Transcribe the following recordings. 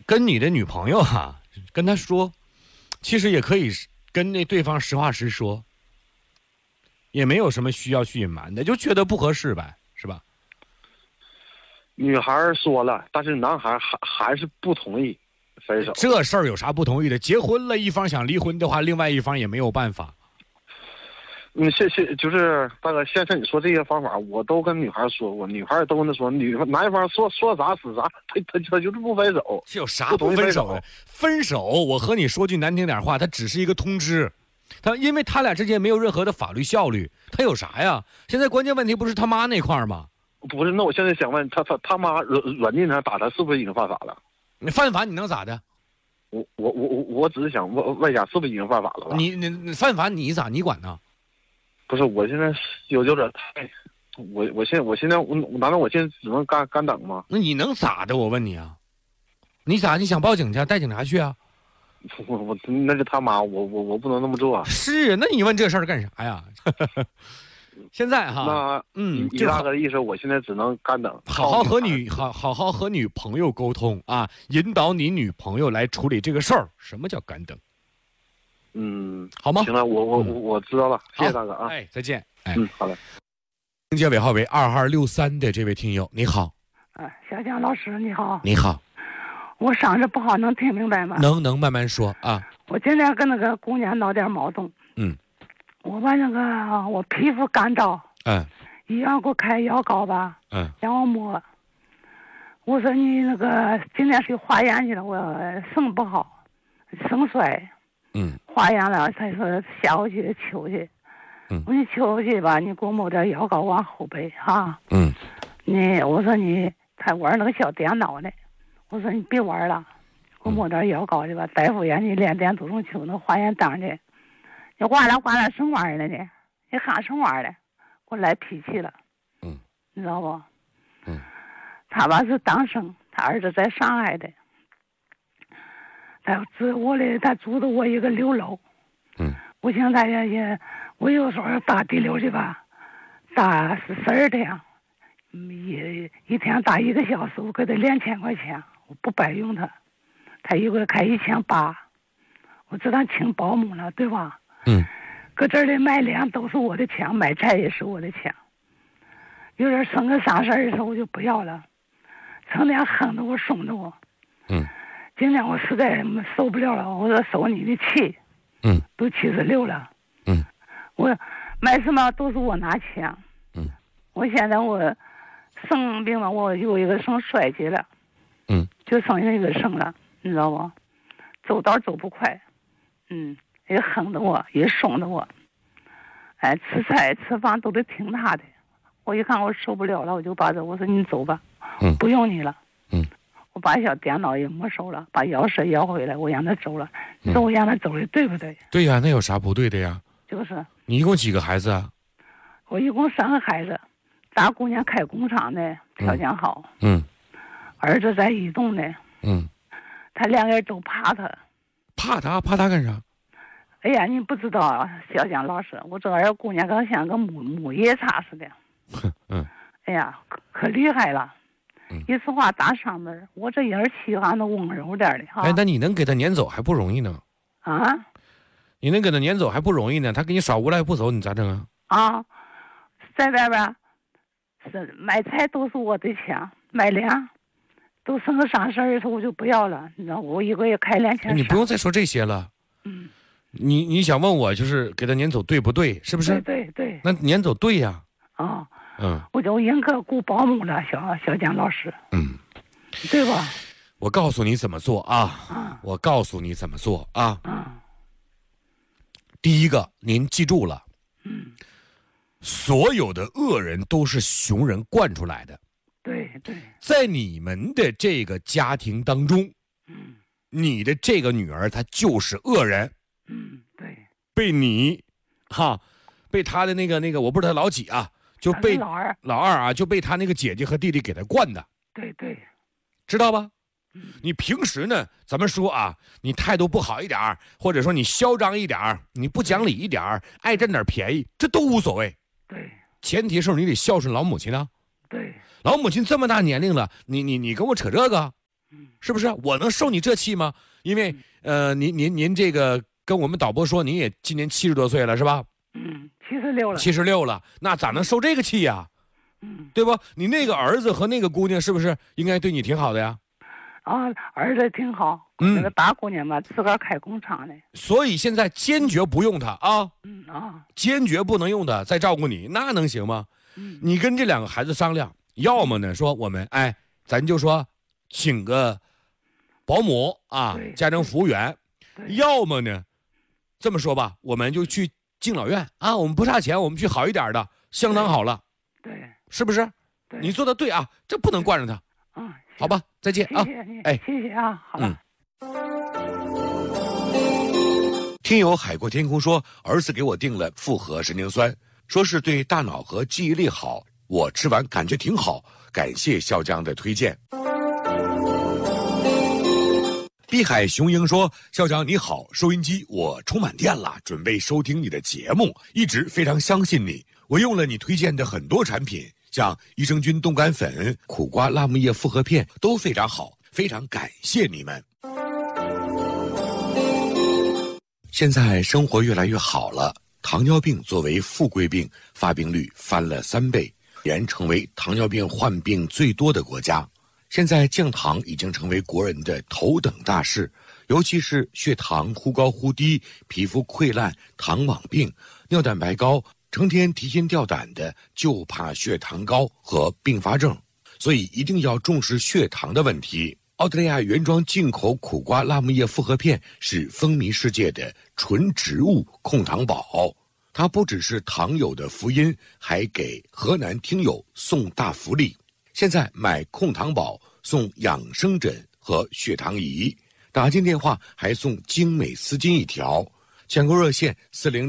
跟你的女朋友跟她说，其实也可以跟那对方实话实说，也没有什么需要去隐瞒的，就觉得不合适呗，是吧？ 女孩说了，但是男孩还是不同意分手。 这事儿有啥不同意的？结婚了，一方想离婚的话，另外一方也没有办法。 就是大哥，现在你说这些方法，我都跟女孩说过，女孩都跟他说，男方说啥是啥，他就是不分手。 这有啥不分手的？分手，我和你说句难听点话，它只是一个通知，因为他俩之间没有任何的法律效率，他有啥呀？现在关键问题不是他妈那块吗？ 不是，那我现在想问他妈软禁他打他，是不是已经犯法了？ 你犯法你能咋的？ 我只是想问一下，是不是已经犯法了吧？ 你犯法你管呢？ 不是，我现在有点太，我现在难道我现在只能干等吗？ 那你能咋的？我问你啊，你想报警去，带警察去啊？ 我那是他妈，我不能那么做啊。 是，那你问这事儿干啥呀？现在你大哥的意思，我现在只能干等， 好好和女朋友沟通啊，引导你女朋友来处理这个事儿。什么叫干等？好吗？ 行了，我知道了，谢谢大哥啊。 再见。 好的。 听节尾号为2263的这位听友，你好。 小蒋老师你好。 你好。 我嗓子不好，能听明白吗？ 能慢慢说啊。 我今天跟那个姑娘闹点矛盾。我把那个我皮肤干燥。医院给我开药膏吧。让我摸。我说你那个今天去化验去了，我肾不好，肾衰。化验了，他说下午去求去。我说你求去吧，你给我抹点药膏往后背哈。我说他玩那个小电脑呢，我说你别玩了，给我抹点药膏去吧。大夫让你连电都能求那化验单去，你哗啦什么玩意儿了呢？你喊什么玩意儿了？给我来脾气了。你知道不？他吧是单身，他儿子在上海的。他租的我一个6楼。我现在我有时候打地溜去吧，打12天，一天打1个小时，我给他2000块钱，我不白用他。他一个月开1800，我知道请保姆了，对吧？搁这里买粮都是我的钱，买菜也是我的钱。有点生个啥事儿的时候我就不要了，成天哼着我，怂着我。今天我实在受不了了，我说受你的气。都76了。我买什么都是我拿钱。我现在我生病了，我有一个肾衰竭了。就剩下一个肾了，你知道不？走道走不快。也哼着我，也怂着我。吃菜吃饭都得听他的。我一看我受不了了，我就我说你走吧，不用你了。我把小电脑也没收了，把钥匙要回来，我让他走了。你说我让他走了，对不对？ 对呀，那有啥不对的呀？ 就是。 你一共几个孩子啊？ 我一共3个孩子，大姑娘开工厂的，条件好。儿子在移动的。他2个人都怕他。 怕他干啥？ 哎呀，你不知道啊，小蒋老师，我这二姑娘像个母夜叉似的。哎呀，可厉害了。一次话打上门，我这人喜欢的温柔点的哈。 那你能给他撵走还不容易呢？你能给他撵走还不容易呢？他给你耍无赖不走，你咋整啊？ 在外边是买菜都是我的钱，买粮都生个啥事儿的时候我就不要了，你知道我一个月开2000。 你不用再说这些了。你想问我就是给他撵走对不对？是不是？ 对。 那撵走对呀。 我就应该雇保姆了，小蒋老师。对吧？ 我告诉你怎么做啊！我告诉你怎么做啊！第一个，您记住了。所有的恶人都是熊人惯出来的。 对。 在你们的这个家庭当中，你的这个女儿她就是恶人。 对。 被你，被他的那个，我不知道他老几啊。就被老二啊，就被他那个姐姐和弟弟给他惯的。 对。 知道吧？你平时呢，咱们说啊，你态度不好一点，或者说你嚣张一点，你不讲理一点，爱占点便宜，这都无所谓。 对。 前提是你得孝顺老母亲啊。 对。 老母亲这么大年龄了，你跟我扯这个？ 是不是？我能受你这气吗？因为您这个跟我们导播说，您也今年70多岁了，是吧 ？76了。 76了，那咋能受这个气呀？对不？你那个儿子和那个姑娘是不是应该对你挺好的呀？ 儿子挺好，那个大姑娘嘛，自个儿开工厂的。 所以现在坚决不用他啊！坚决不能用他再照顾你，那能行吗？你跟这2个孩子商量，要么呢说我们咱就说请个保姆啊，家政服务员，要么呢这么说吧，我们就去敬老院啊，我们不差钱，我们去好一点的，相当好了。 对， 是不是？你做的对啊，这不能惯着他。好吧，再见啊！ 谢谢你，谢谢啊，好了。 听友海阔天空说，儿子给我订了复合神经酸，说是对大脑和记忆力好，我吃完感觉挺好，感谢笑江的推荐。碧海雄鹰说，校长你好，收音机我充满电了，准备收听你的节目，一直非常相信你，我用了你推荐的很多产品，像益生菌冻干粉、苦瓜辣木叶复合片都非常好，非常感谢你们。现在生活越来越好了，糖尿病作为富贵病，发病率翻了3倍，原成为糖尿病患病最多的国家。现在降糖已经成为国人的头等大事，尤其是血糖忽高忽低、皮肤溃烂、糖网病、尿蛋白高，成天提心吊胆的，就怕血糖高和并发症，所以一定要重视血糖的问题。澳大利亚原装进口苦瓜辣木叶复合片是风靡世界的纯植物控糖宝，它不只是糖友的福音，还给河南听友送大福利。现在买控糖宝送养生枕和血糖仪，打进电话还送精美丝巾1条。抢购热线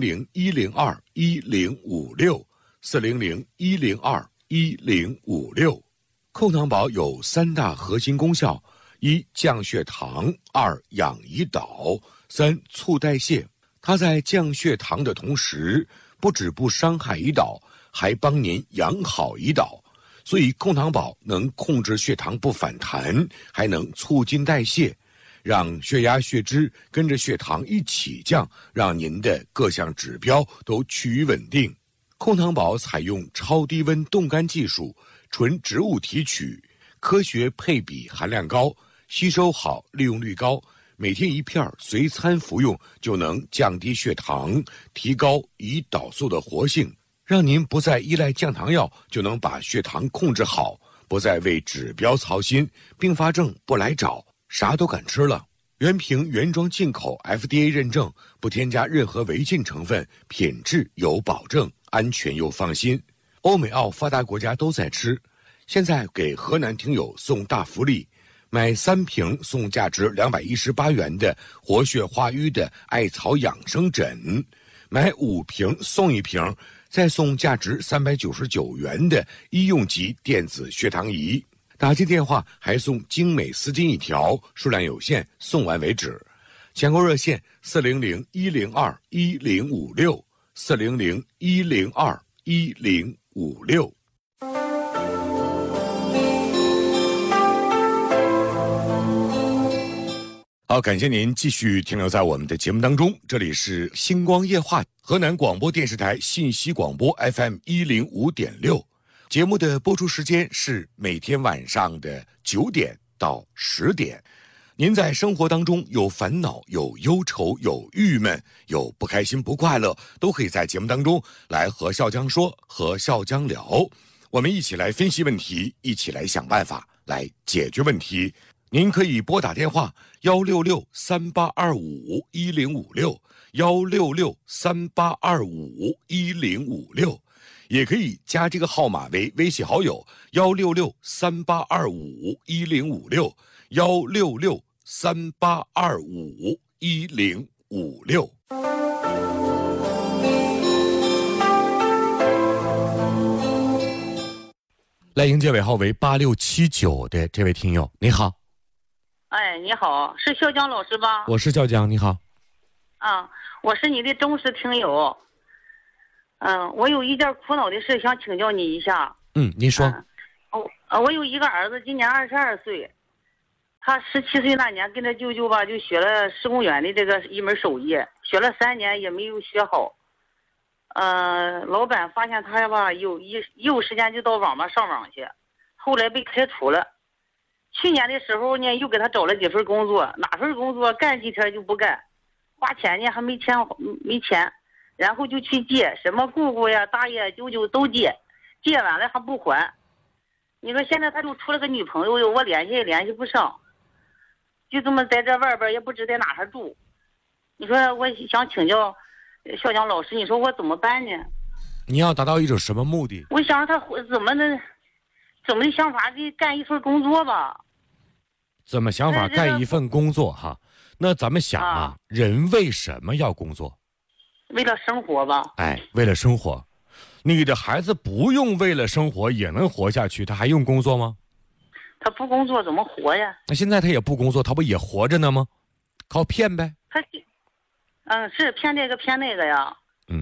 400-102-1056，400-102-1056。控糖宝有3大核心功效：1降血糖，2养胰岛，3促代谢。它在降血糖的同时，不止不伤害胰岛，还帮您养好胰岛。所以控糖宝能控制血糖不反弹，还能促进代谢，让血压血脂跟着血糖一起降，让您的各项指标都趋于稳定。控糖宝采用超低温冻干技术，纯植物提取，科学配比含量高，吸收好，利用率高，每天1片随餐服用就能降低血糖，提高胰岛素的活性，让您不再依赖降糖药就能把血糖控制好，不再为指标操心，并发症不来找，啥都敢吃了。原瓶原装进口 FDA 认证，不添加任何违禁成分，品质有保证，安全又放心。欧美澳发达国家都在吃。现在给河南听友送大福利，买3瓶送价值218元的活血化瘀的艾草养生枕，买5瓶送1瓶，再送价值399元的医用级电子血糖仪。打进电话还送精美丝巾1条，数量有限，送完为止。抢购热线400-102-1056，400-102-1056。好，感谢您继续停留在我们的节目当中，这里是星光夜话，河南广播电视台信息广播 FM105.6，节目的播出时间是每天晚上的9点到10点。您在生活当中有烦恼、有忧愁、有郁闷、有不开心、不快乐，都可以在节目当中来和笑江说，和笑江聊，我们一起来分析问题，一起来想办法来解决问题。您可以拨打电话166-3825-1056，166-3825-1056，也可以加这个号码为微信好友166-3825-1056，166-3825-1056。来迎接尾号为8679的这位听友，你好。 哎，你好，是笑江老师吧？ 我是笑江，你好。 啊，我是你的忠实听友。我有一件苦恼的事想请教你一下。 您说。 我有一个儿子，今年22岁， 他17岁那年跟着舅舅吧，就学了施工员的这个一门手艺，学了3年也没有学好。老板发现他吧，有时间就到网吧上网去，后来被开除了。去年的时候呢，又给他找了几份工作，哪份工作干几天就不干，花钱呢还没钱，然后就去借，什么姑姑呀、大爷、舅舅都借，借完了还不还。你说现在他就处了个女朋友，我联系也联系不上，就这么在这外边也不知在哪儿住。你说我想请教校长老师，你说我怎么办呢？ 你要达到一种什么目的？ 我想让他怎么的想法的干一份工作吧。 怎么想法干一份工作哈？那咱们想啊，人为什么要工作？ 为了生活吧。 哎，为了生活。你的孩子不用为了生活也能活下去，他还用工作吗？ 他不工作怎么活呀？ 那现在他也不工作，他不也活着呢吗？靠骗呗。 是骗这个骗那个呀。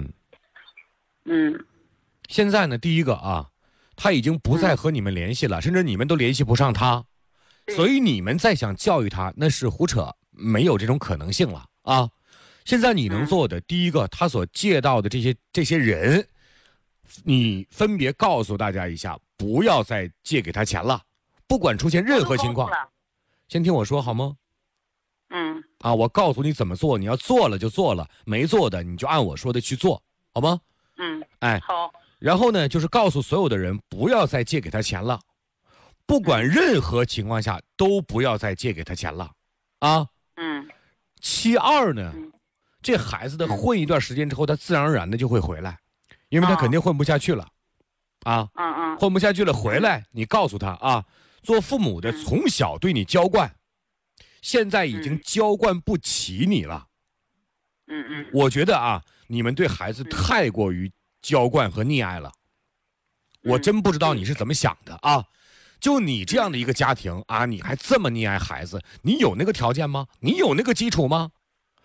现在呢，第一个啊，他已经不再和你们联系了，甚至你们都联系不上他，所以你们再想教育他，那是胡扯，没有这种可能性了啊。现在你能做的，第一个，他所借到的这些人，你分别告诉大家一下，不要再借给他钱了，不管出现任何情况。先听我说好吗？我告诉你怎么做，你要做了就做了，没做的你就按我说的去做，好吗？ 好。 然后呢，就是告诉所有的人不要再借给他钱了，不管任何情况下都不要再借给他钱了，啊。其二呢，这孩子的混一段时间之后，他自然而然的就会回来，因为他肯定混不下去了，啊。混不下去了回来，你告诉他啊，做父母的从小对你娇惯，现在已经娇惯不起你了。我觉得啊，你们对孩子太过于娇惯和溺爱了，我真不知道你是怎么想的啊！就你这样的一个家庭啊，你还这么溺爱孩子，你有那个条件吗？你有那个基础吗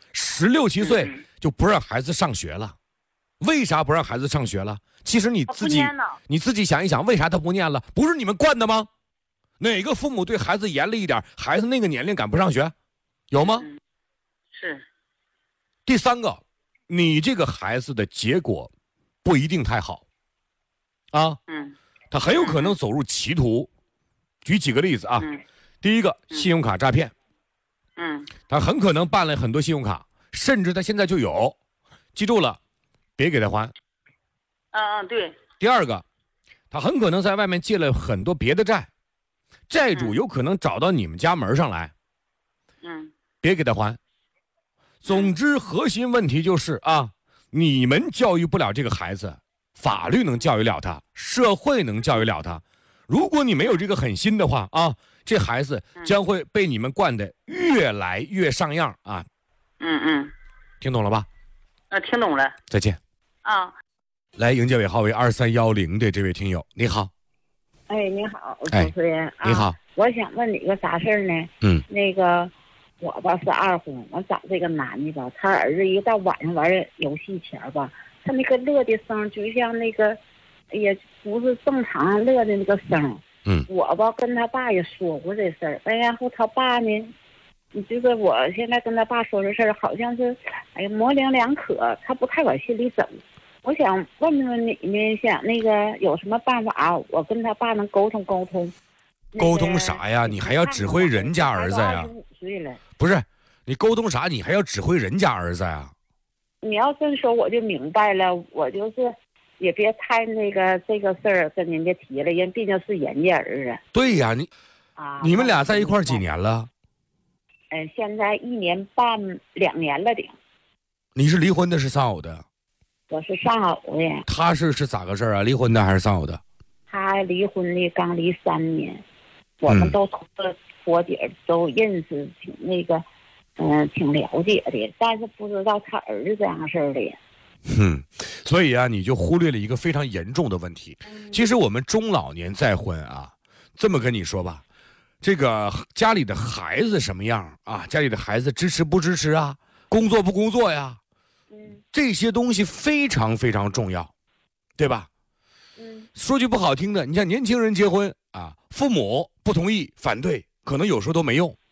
？16、17岁就不让孩子上学了，为啥不让孩子上学了？其实你自己想一想，为啥他不念了？不是你们惯的吗？哪个父母对孩子严厉一点，孩子那个年龄敢不上学？有吗？ 是。 第三个，你这个孩子的结果不一定太好，啊，他很有可能走入歧途。举几个例子啊，第一个，信用卡诈骗，他很可能办了很多信用卡，甚至他现在就有，记住了，别给他还。 对。 第二个，他很可能在外面借了很多别的债，债主有可能找到你们家门上来，别给他还。总之，核心问题就是啊，你们教育不了这个孩子，法律能教育了他，社会能教育了他。如果你没有这个狠心的话啊，这孩子将会被你们惯得越来越上样啊。听懂了吧？ 听懂了。 再见。来，迎接尾号为2310的这位听友，你好。 哎，你好，主持人。 你好。 我想问你个啥事儿呢？那个。我吧是2婚，我找这个男的吧，他儿子一到晚上玩游戏前吧，他那个乐的声就像那个，也不是正常乐的那个声。我吧跟他爸也说过这事儿，然后他爸呢，就是我现在跟他爸说这事儿，好像是，模棱两可，他不太往心里整。我想问问你呢，想那个有什么办法，我跟他爸能沟通沟通。 沟通啥呀？你还要指挥人家儿子呀 ？25岁了。 不是，你沟通啥？你还要指挥人家儿子呀？ 你要这么说我就明白了，我就是也别太那个这个事儿跟人家提了，人毕竟是人家儿子。 对呀，你们俩在一块儿几年了？ 现在1年半2年了得。 你是离婚的，是丧偶的？ 我是丧偶的。 他是咋个事儿啊？离婚的还是丧偶的？ 他离婚的，刚离3年。我们都托底都认识，挺那个，挺了解的，但是不知道他儿子这样事儿的。 所以啊，你就忽略了一个非常严重的问题。其实我们中老年再婚啊，这么跟你说吧，这个家里的孩子什么样啊？家里的孩子支持不支持啊？工作不工作呀？这些东西非常非常重要，对吧？说句不好听的，你像年轻人结婚啊，父母不同意、反对，可能有时候都没用。